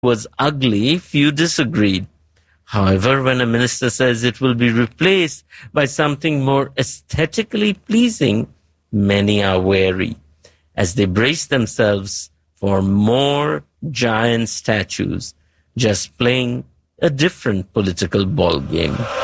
was ugly, few disagreed. However, when a minister says it will be replaced by something more aesthetically pleasing, many are wary as they brace themselves for more giant statues, just playing a different political ballgame.